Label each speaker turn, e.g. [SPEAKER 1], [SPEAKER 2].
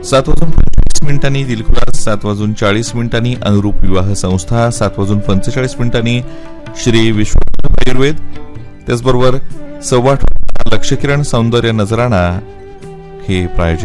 [SPEAKER 1] 7:25 दिलखुलास, 7:40 अनुरूप विवाह संस्था, 7:45 श्री विश्वकर्मा आयुर्वेद, त्याचबरोबर 8:15 लक्षकिरण सौंदर्य नजराणा हे प्रायोजित